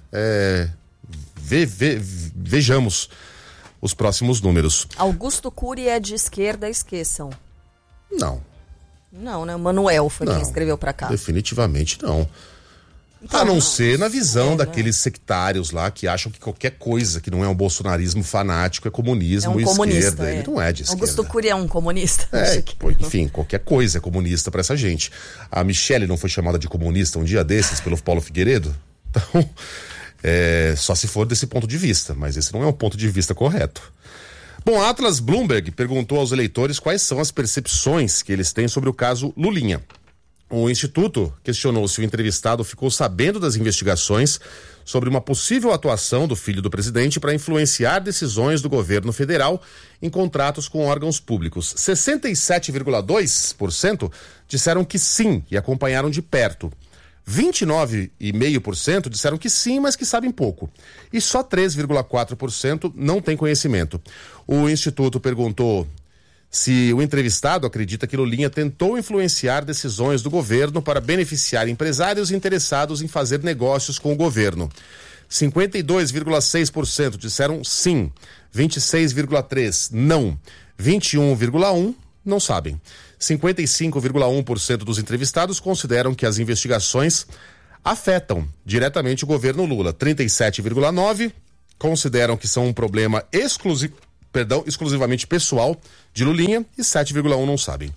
Vejamos os próximos números. Augusto Cury é de esquerda, esqueçam. Não. Não, né? O Manuel foi quem escreveu pra cá. Definitivamente não. Então, a não ser na visão daqueles sectários lá que acham que qualquer coisa que não é um bolsonarismo fanático é comunismo e esquerda. Ele não é de esquerda. Augusto Cury é um comunista. Enfim, qualquer coisa é comunista pra essa gente. A Michele não foi chamada de comunista um dia desses pelo Paulo Figueiredo? Então, só se for desse ponto de vista, mas esse não é um ponto de vista correto. Bom, a Atlas Bloomberg perguntou aos eleitores quais são as percepções que eles têm sobre o caso Lulinha. O Instituto questionou se o entrevistado ficou sabendo das investigações sobre uma possível atuação do filho do presidente para influenciar decisões do governo federal em contratos com órgãos públicos. 67,2% disseram que sim e acompanharam de perto. 29,5% disseram que sim, mas que sabem pouco. E só 3,4% não tem conhecimento. O Instituto perguntou se o entrevistado acredita que Lulinha tentou influenciar decisões do governo para beneficiar empresários interessados em fazer negócios com o governo. 52,6% disseram sim, 26,3% não, 21,1% não sabem. 55,1% dos entrevistados consideram que as investigações afetam diretamente o governo Lula. 37,9% consideram que são um problema exclusivamente pessoal de Lulinha e 7,1% não sabem.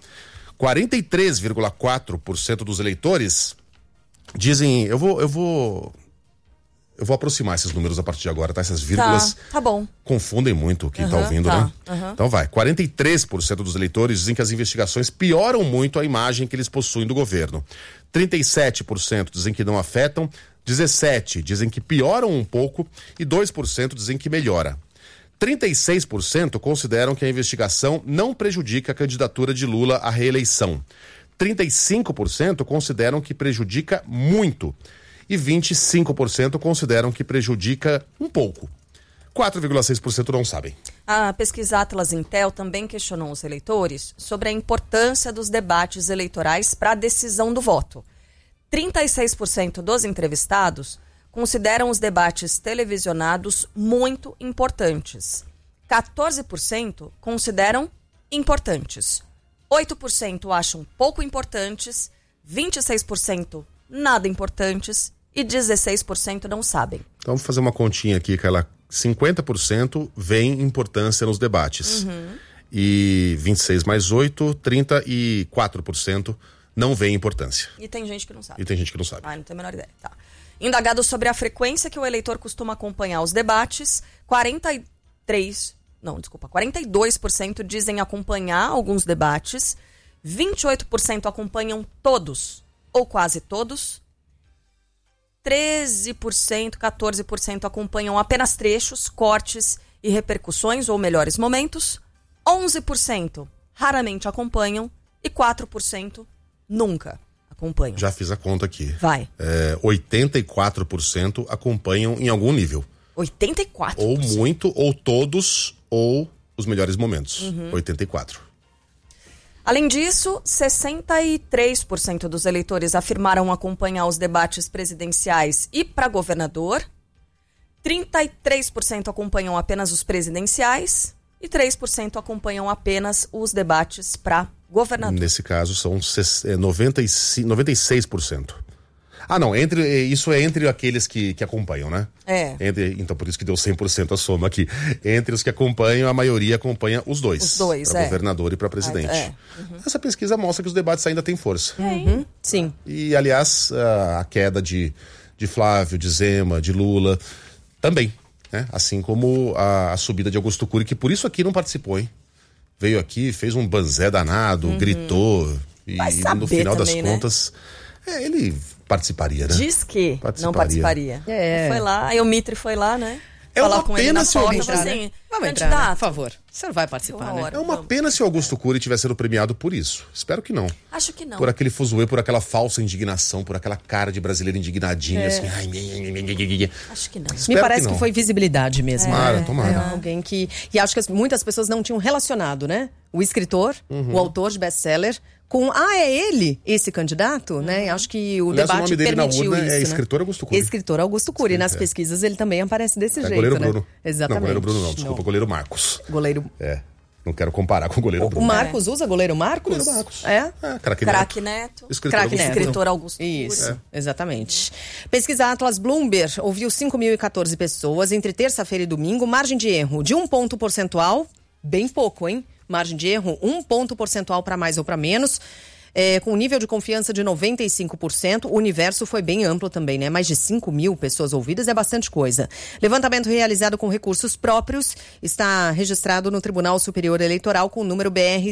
43,4% dos eleitores dizem... Eu vou aproximar esses números a partir de agora, tá? Essas vírgulas tá bom. Confundem muito quem tá ouvindo, né? Então vai, 43% dos eleitores dizem que as investigações pioram muito a imagem que eles possuem do governo. 37% dizem que não afetam, 17% dizem que pioram um pouco e 2% dizem que melhora. 36% consideram que a investigação não prejudica a candidatura de Lula à reeleição. 35% consideram que prejudica muito. E 25% consideram que prejudica um pouco. 4,6% não sabem. A pesquisa Atlas Intel também questionou os eleitores sobre a importância dos debates eleitorais para a decisão do voto. 36% dos entrevistados consideram os debates televisionados muito importantes. 14% consideram importantes. 8% acham pouco importantes. 26% nada importantes. E 16% não sabem. Então, vou fazer uma continha aqui, que ela 50% vem importância nos debates. E 26 mais 8, 34% não vem importância. E tem gente que não sabe. Não tem a menor ideia. Tá. Indagado sobre a frequência que o eleitor costuma acompanhar os debates, 42% dizem acompanhar alguns debates, 28% acompanham todos ou quase todos, 13%, 14% acompanham apenas trechos, cortes e repercussões ou melhores momentos, 11% raramente acompanham e 4% nunca acompanham. Já fiz a conta aqui. Vai. 84% acompanham em algum nível. 84%? Ou muito, ou todos, ou os melhores momentos. 84%. Além disso, 63% dos eleitores afirmaram acompanhar os debates presidenciais e para governador, 33% acompanham apenas os presidenciais e 3% acompanham apenas os debates para governador. Nesse caso, são 96%. Ah, não, isso é entre aqueles que acompanham, né? Então, por isso que deu 100% a soma aqui. Entre os que acompanham, a maioria acompanha os dois. Para governador e para presidente. Essa pesquisa mostra que os debates ainda têm força. Sim. E, aliás, a queda de Flávio, de Zema, de Lula, também, né? Assim como a subida de Augusto Cury, que por isso aqui não participou, hein? Veio aqui, fez um banzé danado, gritou. E no final das contas, ele participaria, né? Diz que não participaria. Foi lá, aí o Mitre foi lá, né? É uma pena se Vamos entrar, né? Por favor. Você não vai participar, né? É uma pena se o Augusto Cury tivesse sido premiado por isso. Espero que não. Acho que não. Por aquele fuzuê, por aquela falsa indignação, por aquela cara de brasileiro indignadinho, assim. Acho que não. Me parece que foi visibilidade mesmo. Tomara. Alguém que... E acho que muitas pessoas não tinham relacionado, né? O escritor, o autor de best-seller, com, é ele, esse candidato, né? Acho que o debate o nome dele permitiu na urna isso, é né? Escritor Augusto Cury. Escritor Augusto Cury. Nas pesquisas ele também aparece desse jeito, goleiro né? Bruno. Exatamente. Não, goleiro Bruno não, desculpa, goleiro Marcos. Goleiro... Não quero comparar com o goleiro Bruno. O Marcos usa goleiro Marcos? Goleiro Marcos. Craque Neto. Escritor Augusto Cury. Isso, exatamente. Pesquisa Atlas Bloomberg ouviu 5.014 pessoas entre terça-feira e domingo. Margem de erro de 1 ponto percentual, bem pouco, hein? Margem de erro, 1 ponto percentual para mais ou para menos. Com um nível de confiança de 95%, o universo foi bem amplo também, né? Mais de 5.000 pessoas ouvidas é bastante coisa. Levantamento realizado com recursos próprios está registrado no Tribunal Superior Eleitoral com o número BR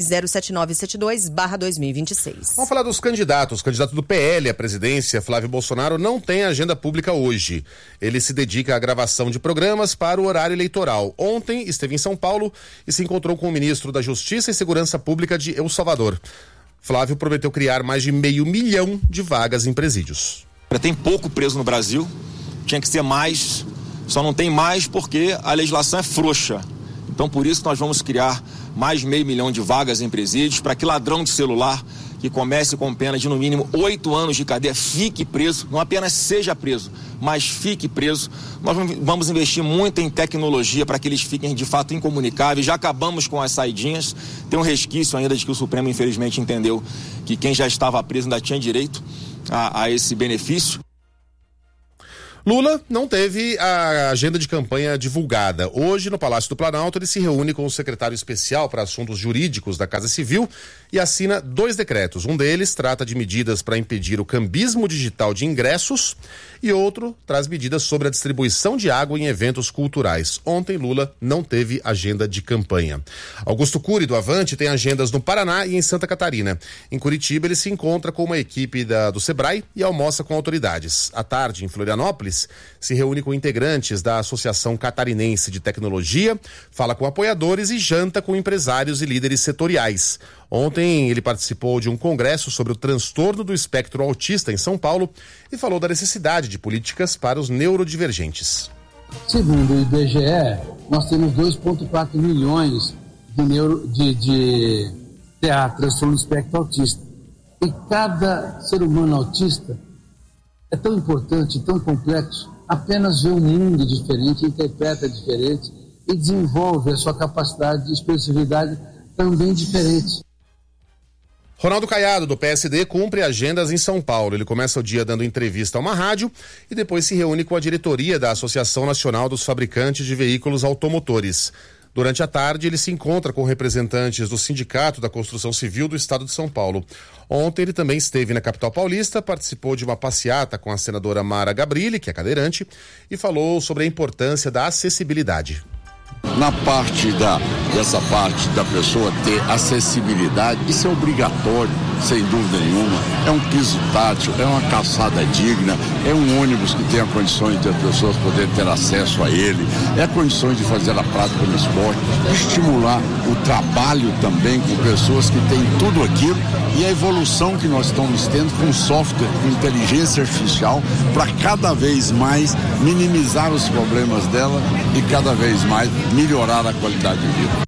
07972/2026. Vamos falar dos candidatos. O candidato do PL à presidência, Flávio Bolsonaro, não tem agenda pública hoje. Ele se dedica à gravação de programas para o horário eleitoral. Ontem esteve em São Paulo e se encontrou com o ministro da Justiça e Segurança Pública de El Salvador. Flávio prometeu criar mais de 500 mil de vagas em presídios. Tem pouco preso no Brasil, tinha que ser mais, só não tem mais porque a legislação é frouxa. Então, por isso, nós vamos criar mais 500 mil de vagas em presídios para que ladrão de celular que comece com pena de no mínimo 8 anos de cadeia fique preso, não apenas seja preso, mas fique preso. Nós vamos investir muito em tecnologia para que eles fiquem de fato incomunicáveis. Já acabamos com as saidinhas, tem um resquício ainda de que o Supremo infelizmente entendeu que quem já estava preso ainda tinha direito a esse benefício. Lula não teve a agenda de campanha divulgada. Hoje, no Palácio do Planalto, ele se reúne com o secretário especial para assuntos jurídicos da Casa Civil e assina 2 decretos. Um deles trata de medidas para impedir o cambismo digital de ingressos e outro traz medidas sobre a distribuição de água em eventos culturais. Ontem, Lula não teve agenda de campanha. Augusto Cury, do Avante, tem agendas no Paraná e em Santa Catarina. Em Curitiba, ele se encontra com uma equipe do Sebrae e almoça com autoridades. À tarde, em Florianópolis, se reúne com integrantes da Associação Catarinense de Tecnologia, fala com apoiadores e janta com empresários e líderes setoriais. Ontem ele participou de um congresso sobre o transtorno do espectro autista em São Paulo e falou da necessidade de políticas para os neurodivergentes. Segundo o IBGE, nós temos 2,4 milhões de transtorno do espectro autista. E cada ser humano autista é tão importante, tão complexo, apenas vê um mundo diferente, interpreta diferente e desenvolve a sua capacidade de expressividade também diferente. Ronaldo Caiado, do PSD, cumpre agendas em São Paulo. Ele começa o dia dando entrevista a uma rádio e depois se reúne com a diretoria da Associação Nacional dos Fabricantes de Veículos Automotores. Durante a tarde, ele se encontra com representantes do Sindicato da Construção Civil do Estado de São Paulo. Ontem, ele também esteve na capital paulista, participou de uma passeata com a senadora Mara Gabrilli, que é cadeirante, e falou sobre a importância da acessibilidade. Na parte dessa parte da pessoa ter acessibilidade, isso é obrigatório, sem dúvida nenhuma. É um piso tátil, é uma calçada digna, é um ônibus que tenha condições de as pessoas poderem ter acesso a ele, é condições de fazer a prática do esporte, estimular o trabalho também com pessoas que têm tudo aquilo e a evolução que nós estamos tendo com software, com inteligência artificial, para cada vez mais minimizar os problemas dela e cada vez mais melhorar a qualidade de vida.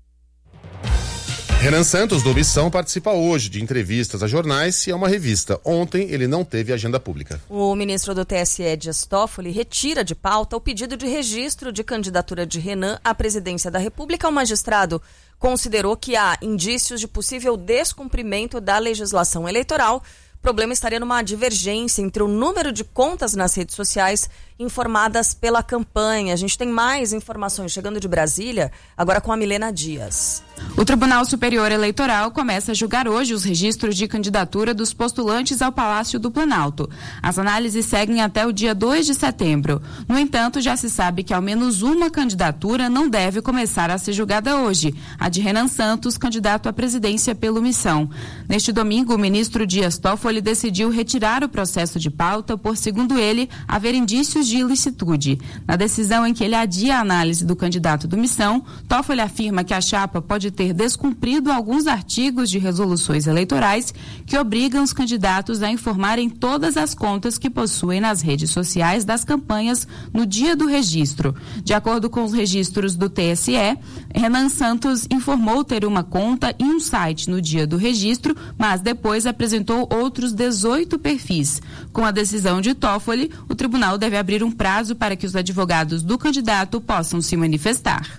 Renan Santos, do Missão, participa hoje de entrevistas a jornais e a uma revista. Ontem, ele não teve agenda pública. O ministro do TSE, Dias Toffoli, retira de pauta o pedido de registro de candidatura de Renan à presidência da República. O magistrado considerou que há indícios de possível descumprimento da legislação eleitoral. O problema estaria numa divergência entre o número de contas nas redes sociais informadas pela campanha. A gente tem mais informações chegando de Brasília, agora com a Milena Dias. O Tribunal Superior Eleitoral começa a julgar hoje os registros de candidatura dos postulantes ao Palácio do Planalto. As análises seguem até o dia 2 de setembro. No entanto, já se sabe que ao menos uma candidatura não deve começar a ser julgada hoje, a de Renan Santos, candidato à presidência pelo Missão. Neste domingo, o ministro Dias Toffoli decidiu retirar o processo de pauta por, segundo ele, haver indícios de ilicitude. Na decisão em que ele adia a análise do candidato do Missão, Toffoli afirma que a chapa pode ter descumprido alguns artigos de resoluções eleitorais que obrigam os candidatos a informarem todas as contas que possuem nas redes sociais das campanhas no dia do registro. De acordo com os registros do TSE, Renan Santos informou ter uma conta e um site no dia do registro, mas depois apresentou outros 18 perfis. Com a decisão de Toffoli, o tribunal deve abrir um prazo para que os advogados do candidato possam se manifestar.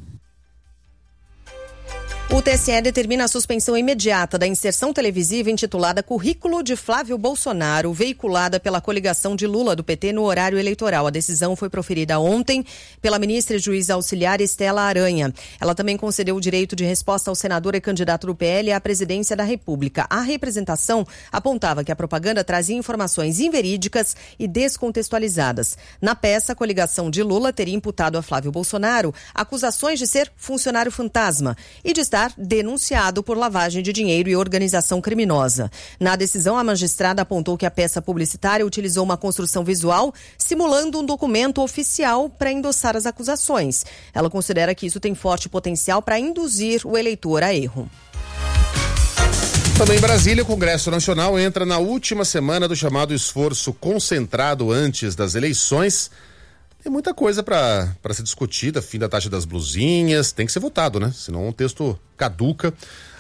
O TSE determina a suspensão imediata da inserção televisiva intitulada Currículo de Flávio Bolsonaro, veiculada pela coligação de Lula do PT no horário eleitoral. A decisão foi proferida ontem pela ministra e juíza auxiliar Estela Aranha. Ela também concedeu o direito de resposta ao senador e candidato do PL à presidência da República. A representação apontava que a propaganda trazia informações inverídicas e descontextualizadas. Na peça, a coligação de Lula teria imputado a Flávio Bolsonaro acusações de ser funcionário fantasma e de estar denunciado por lavagem de dinheiro e organização criminosa. Na decisão, a magistrada apontou que a peça publicitária utilizou uma construção visual simulando um documento oficial para endossar as acusações. Ela considera que isso tem forte potencial para induzir o eleitor a erro. Também em Brasília, o Congresso Nacional entra na última semana do chamado esforço concentrado antes das eleições. Tem muita coisa para ser discutida, fim da taxa das blusinhas, tem que ser votado, né? Senão o texto caduca.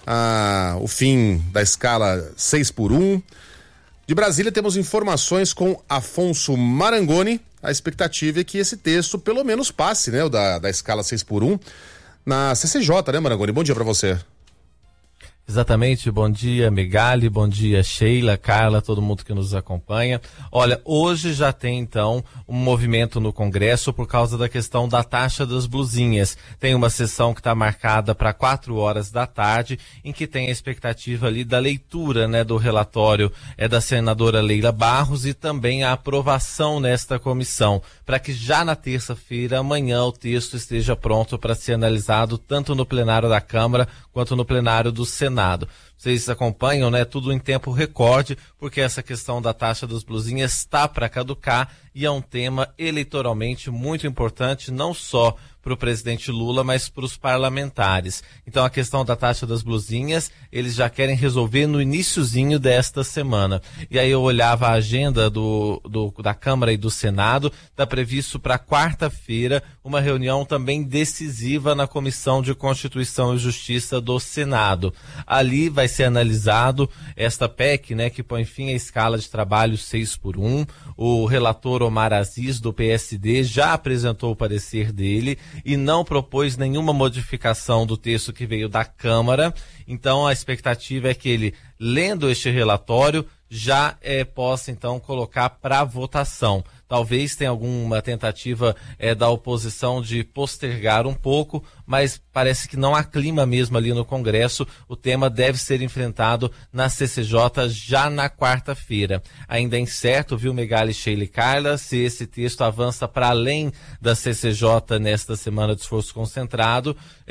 O fim da escala 6x1. De Brasília temos informações com Afonso Marangoni. A expectativa é que esse texto pelo menos passe, né? O da escala 6x1 na CCJ, né, Marangoni? Bom dia para você. Exatamente, bom dia Megali, bom dia Sheila, Carla, todo mundo que nos acompanha. Olha, hoje já tem então um movimento no Congresso por causa da questão da taxa das blusinhas. Tem uma sessão que está marcada para 4h da tarde, em que tem a expectativa ali da leitura, né, do relatório da senadora Leila Barros e também a aprovação nesta comissão, para que já na terça-feira, amanhã, o texto esteja pronto para ser analisado tanto no plenário da Câmara quanto no plenário do Senado. Vocês acompanham, né, tudo em tempo recorde, porque essa questão da taxa das blusinhas está para caducar e é um tema eleitoralmente muito importante, não só para o presidente Lula, mas para os parlamentares. Então a questão da taxa das blusinhas, eles já querem resolver no iniciozinho desta semana. E aí eu olhava a agenda da Câmara e do Senado, está previsto para quarta-feira uma reunião também decisiva na Comissão de Constituição e Justiça do Senado. Ali vai ser analisado esta PEC, né, que põe fim à escala de trabalho 6x1. O relator Omar Aziz, do PSD, já apresentou o parecer dele e não propôs nenhuma modificação do texto que veio da Câmara. Então a expectativa é que ele, lendo este relatório, já possa então colocar para votação. Talvez tenha alguma tentativa da oposição de postergar um pouco, mas parece que não há clima mesmo ali no Congresso. O tema deve ser enfrentado na CCJ já na quarta-feira. Ainda é incerto, viu, Megali, Sheila e Carla, se esse texto avança para além da CCJ nesta semana de esforço concentrado,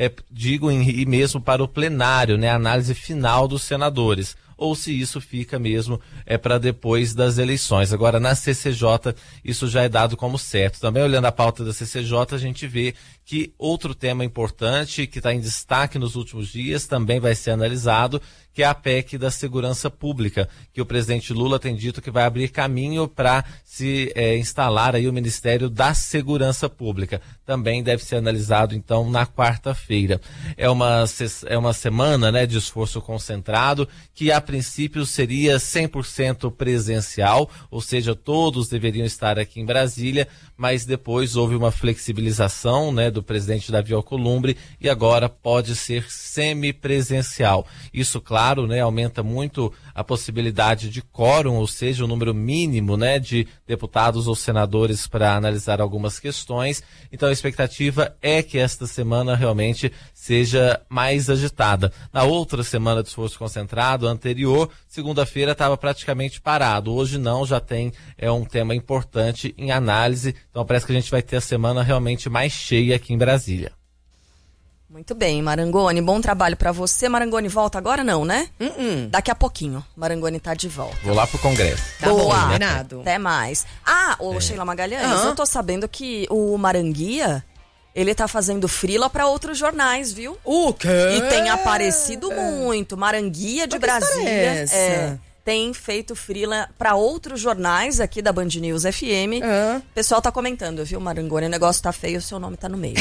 e mesmo para o plenário, né, a análise final dos senadores, ou se isso fica mesmo para depois das eleições. Agora, na CCJ, isso já é dado como certo. Também olhando a pauta da CCJ, a gente vê que outro tema importante que está em destaque nos últimos dias também vai ser analisado, que é a PEC da segurança pública, que o presidente Lula tem dito que vai abrir caminho para se instalar aí o Ministério da Segurança Pública. Também deve ser analisado, então, na quarta-feira. É uma semana, né, de esforço concentrado, que a princípio seria 100% presencial, ou seja, todos deveriam estar aqui em Brasília, mas depois houve uma flexibilização, né, do presidente Davi Alcolumbre e agora pode ser semipresencial. Isso, claro, né, aumenta muito a possibilidade de quórum, ou seja, o número mínimo, né, de deputados ou senadores para analisar algumas questões. Então a expectativa é que esta semana realmente seja mais agitada. Na outra semana de esforço concentrado, anterior, segunda-feira estava praticamente parado. Hoje não, já tem um tema importante em análise. Então parece que a gente vai ter a semana realmente mais cheia aqui em Brasília. Muito bem, Marangoni, bom trabalho pra você. Marangoni volta agora não, né? Daqui a pouquinho, Marangoni tá de volta. Vou lá pro Congresso. Tá boa, bom, até mais. Sheila Magalhães, eu tô sabendo que o Maranguia, ele tá fazendo frila pra outros jornais, viu? O quê? E tem aparecido muito. Maranguia de Brasília. Tem feito frila para outros jornais aqui da Band News FM. O pessoal tá comentando, viu, Marangoni? O negócio tá feio, o seu nome tá no meio.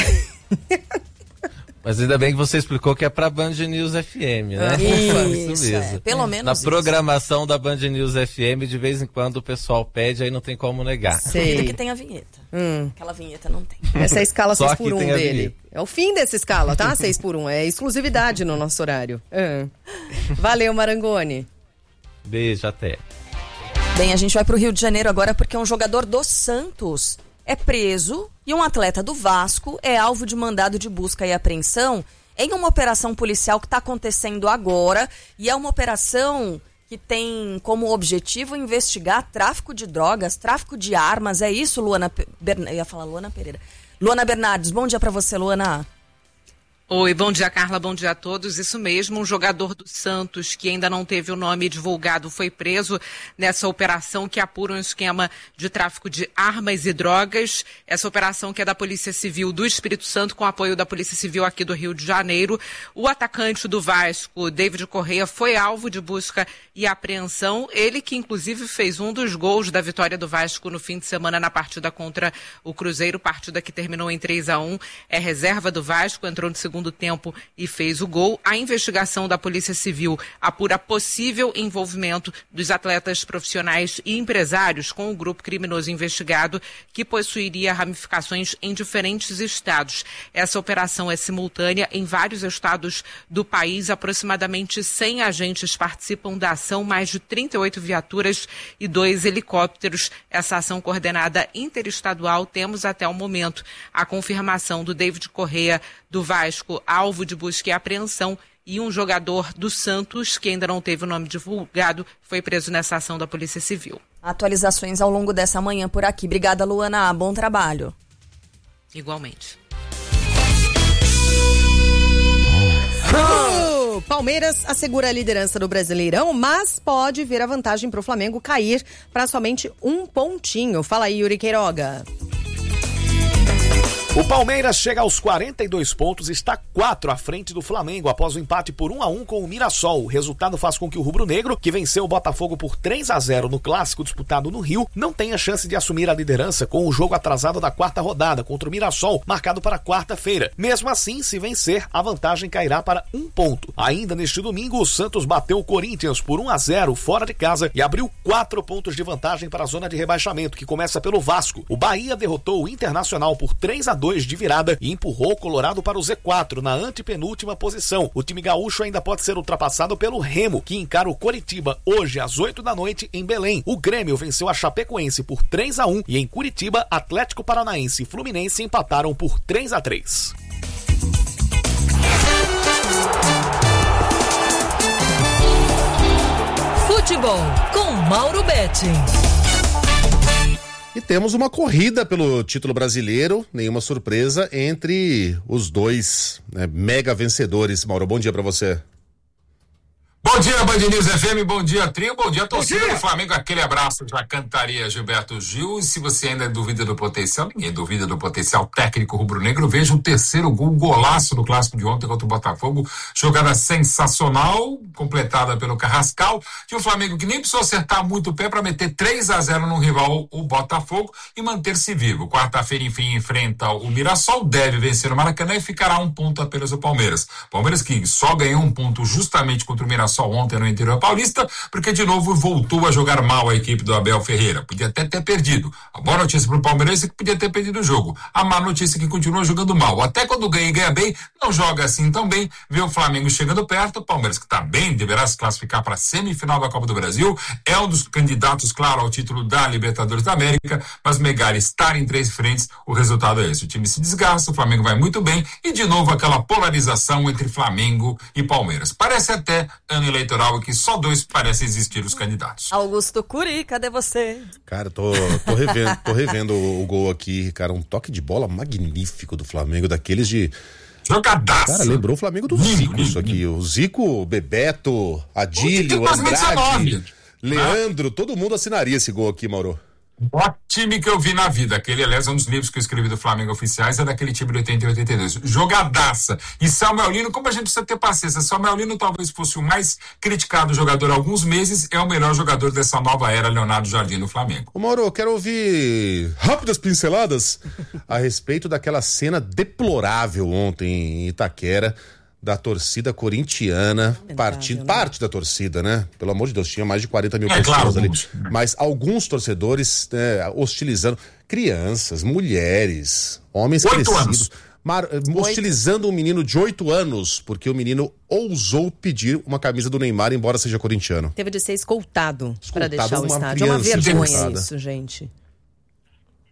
Mas ainda bem que você explicou que é pra Band News FM, né? Isso mesmo. Pelo menos na programação da Band News FM, de vez em quando o pessoal pede, aí não tem como negar. Duvido que tem a vinheta. Aquela vinheta não tem. Essa é a escala 6x1 dele. É o fim dessa escala, tá? 6x1. É exclusividade no nosso horário. Valeu, Marangoni. Beijo, até. Bem, a gente vai pro Rio de Janeiro agora porque um jogador do Santos é preso e um atleta do Vasco é alvo de mandado de busca e apreensão em uma operação policial que está acontecendo agora, e é uma operação que tem como objetivo investigar tráfico de drogas, tráfico de armas. É isso, Luana? Eu ia falar Luana Pereira. Luana Bernardes, bom dia para você, Luana. Oi, bom dia, Carla, bom dia a todos. Isso mesmo, um jogador do Santos que ainda não teve o nome divulgado foi preso nessa operação que apura um esquema de tráfico de armas e drogas. Essa operação que é da Polícia Civil do Espírito Santo com apoio da Polícia Civil aqui do Rio de Janeiro. O atacante do Vasco, David Correia, foi alvo de busca e apreensão. Ele que inclusive fez um dos gols da vitória do Vasco no fim de semana na partida contra o Cruzeiro, partida que terminou em 3-1. É reserva do Vasco, entrou no segundo tempo e fez o gol. A investigação da Polícia Civil apura possível envolvimento dos atletas profissionais e empresários com o grupo criminoso investigado, que possuiria ramificações em diferentes estados. Essa operação é simultânea em vários estados do país. Aproximadamente 100 agentes participam da ação, mais de 38 viaturas e 2 helicópteros. Essa ação coordenada interestadual, temos até o momento a confirmação do David Correia do Vasco, alvo de busca e apreensão, e um jogador do Santos, que ainda não teve o nome divulgado, foi preso nessa ação da Polícia Civil. Atualizações ao longo dessa manhã por aqui. Obrigada, Luana. Bom trabalho. Igualmente. Palmeiras assegura a liderança do Brasileirão, mas pode ver a vantagem para o Flamengo cair para somente 1 pontinho. Fala aí, Yuri Queiroga. O Palmeiras chega aos 42 pontos e está 4 à frente do Flamengo após o empate por 1-1 com o Mirassol. O resultado faz com que o rubro-negro, que venceu o Botafogo por 3-0 no clássico disputado no Rio, não tenha chance de assumir a liderança com o jogo atrasado da 4ª rodada contra o Mirassol, marcado para quarta-feira. Mesmo assim, se vencer, a vantagem cairá para 1 ponto. Ainda neste domingo, o Santos bateu o Corinthians por 1-0 fora de casa e abriu 4 pontos de vantagem para a zona de rebaixamento, que começa pelo Vasco. O Bahia derrotou o Internacional por 3-2 de virada e empurrou o Colorado para o Z4 na antepenúltima posição. O time gaúcho ainda pode ser ultrapassado pelo Remo, que encara o Coritiba hoje às 8 da noite em Belém. O Grêmio venceu a Chapecoense por 3-1 e em Curitiba, Atlético Paranaense e Fluminense empataram por 3-3. Futebol com Mauro Betti. E temos uma corrida pelo título brasileiro, nenhuma surpresa entre os dois mega vencedores. Mauro, bom dia pra você. Bom dia, Band News FM, bom dia, trio, bom dia, torcida do Flamengo, aquele abraço, já cantaria Gilberto Gil. E se você ainda duvida do potencial, ninguém duvida do potencial técnico rubro-negro, veja o terceiro golaço do clássico de ontem contra o Botafogo, jogada sensacional, completada pelo Carrascal, de um Flamengo que nem precisou acertar muito o pé para meter 3-0 no rival, o Botafogo, e manter-se vivo. Quarta-feira, enfim, enfrenta o Mirassol, deve vencer o Maracanã e ficará 1 ponto apenas o Palmeiras. Palmeiras que só ganhou 1 ponto justamente contra o Mirassol ontem no interior paulista, porque de novo voltou a jogar mal a equipe do Abel Ferreira. Podia até ter perdido. A boa notícia para o Palmeiras é que podia ter perdido o jogo. A má notícia é que continua jogando mal. Até quando ganha e ganha bem, não joga assim tão bem. Vê o Flamengo chegando perto, o Palmeiras que está bem, deverá se classificar para a semifinal da Copa do Brasil, é um dos candidatos, claro, ao título da Libertadores da América, mas Megali estar em 3 frentes, o resultado é esse. O time se desgasta, o Flamengo vai muito bem e de novo aquela polarização entre Flamengo e Palmeiras. Parece até ano eleitoral que só 2 parecem existir os candidatos. Augusto Curi, cadê você? Cara, tô revendo o gol aqui, cara, um toque de bola magnífico do Flamengo, daqueles de... Jogadaço! Cara, lembrou o Flamengo do Zico, isso aqui. O Zico, Bebeto, Adílio, Andrade, Leandro, todo mundo assinaria esse gol aqui, Mauro. O time que eu vi na vida, aquele, aliás, é um dos livros que eu escrevi do Flamengo Oficiais, é daquele time de 80 e 82. Jogadaça. E Samuel Lino, como a gente precisa ter paciência, Samuel Lino talvez fosse o mais criticado jogador há alguns meses, é o melhor jogador dessa nova era, Leonardo Jardim, no Flamengo. Ô Mauro, eu quero ouvir rápidas pinceladas a respeito daquela cena deplorável ontem em Itaquera, da torcida corintiana, parte da torcida, né? Pelo amor de Deus, tinha mais de 40 mil pessoas ali. Mas alguns torcedores hostilizando crianças, mulheres, homens crescidos. Hostilizando um menino de 8 anos, porque o menino ousou pedir uma camisa do Neymar, embora seja corintiano. Teve de ser escoltado para deixar o estádio. É uma vergonha isso, gente.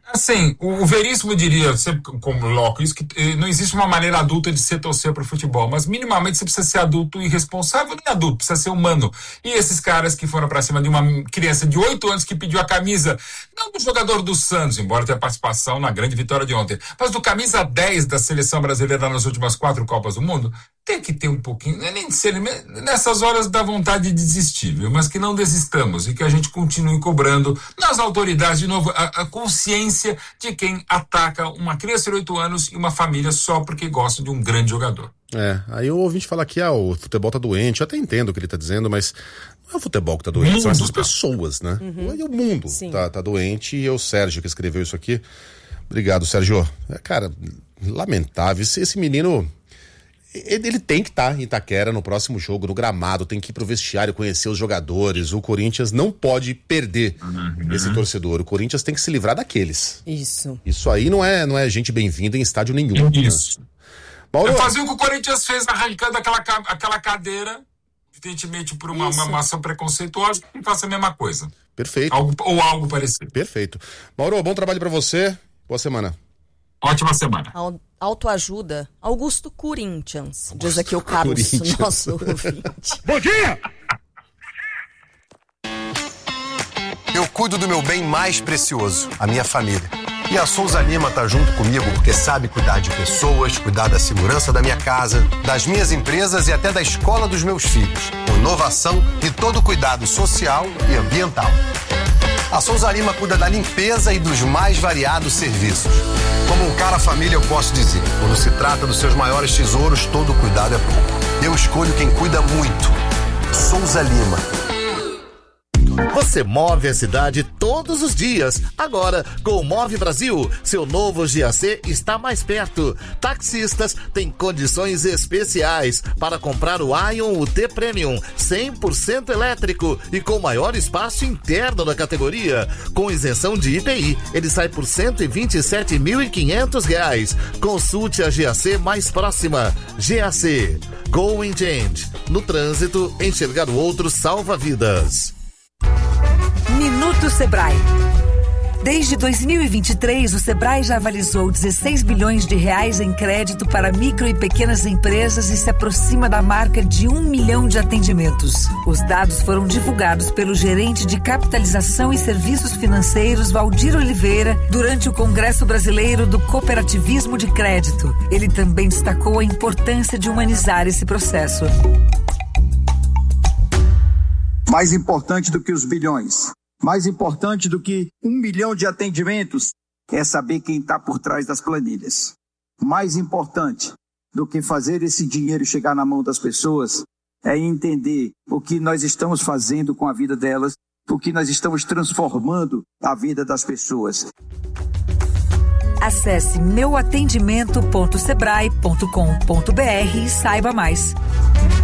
Assim, o Veríssimo diria, sempre coloco isso, que não existe uma maneira adulta de se torcer para o futebol, mas minimamente você precisa ser adulto e responsável, nem adulto, precisa ser humano. E esses caras que foram para cima de uma criança de 8 anos que pediu a camisa, não do jogador do Santos, embora tenha participação na grande vitória de ontem, mas do camisa 10 da seleção brasileira nas últimas 4 Copas do Mundo, tem que ter um pouquinho, nem de ser, nessas horas dá vontade de desistir, viu? Mas que não desistamos e que a gente continue cobrando nas autoridades, de novo, a consciência de quem ataca uma criança de 8 anos e uma família só porque gosta de um grande jogador. Aí o ouvinte fala que o futebol tá doente, eu até entendo o que ele tá dizendo, mas não é o futebol que tá doente, são essas pessoas, né? O mundo tá doente, e é o Sérgio que escreveu isso aqui. Obrigado, Sérgio. Cara, lamentável, esse menino... Ele tem que estar em Itaquera no próximo jogo, no gramado, tem que ir pro vestiário, conhecer os jogadores. O Corinthians não pode perder esse torcedor. O Corinthians tem que se livrar daqueles. Isso aí não é gente bem-vinda em estádio nenhum. Isso. Né? Mauro... fazer o que o Corinthians fez arrancando aquela cadeira, evidentemente por uma ação preconceituosa, e faça a mesma coisa. Perfeito. Algo parecido. Perfeito. Mauro, bom trabalho pra você. Boa semana. Ótima semana. Autoajuda, Augusto Corinthians, diz aqui o Carlos, nosso ouvinte. Bom dia! Eu cuido do meu bem mais precioso, a minha família. E a Souza Lima tá junto comigo porque sabe cuidar de pessoas, cuidar da segurança da minha casa, das minhas empresas e até da escola dos meus filhos. Com inovação e todo cuidado social e ambiental. A Souza Lima cuida da limpeza e dos mais variados serviços. Como um cara família, eu posso dizer, quando se trata dos seus maiores tesouros, todo cuidado é pouco. Eu escolho quem cuida muito. Souza Lima. Você move a cidade todos os dias. Agora, com o Move Brasil, seu novo GAC está mais perto. Taxistas têm condições especiais para comprar o Ion UT Premium 100% elétrico e com maior espaço interno da categoria. Com isenção de IPI, ele sai por R$ 127.500. Consulte a GAC mais próxima. GAC. Go and Change. No trânsito, enxergar o outro salva vidas. Minuto Sebrae. Desde 2023, o Sebrae já avalizou 16 bilhões de reais em crédito para micro e pequenas empresas e se aproxima da marca de 1 milhão de atendimentos. Os dados foram divulgados pelo gerente de capitalização e serviços financeiros, Valdir Oliveira, durante o Congresso Brasileiro do Cooperativismo de Crédito. Ele também destacou a importância de humanizar esse processo. Mais importante do que os bilhões, mais importante do que 1 milhão de atendimentos, é saber quem está por trás das planilhas. Mais importante do que fazer esse dinheiro chegar na mão das pessoas, é entender o que nós estamos fazendo com a vida delas, o que nós estamos transformando a vida das pessoas. Acesse meuatendimento.sebrae.com.br e saiba mais.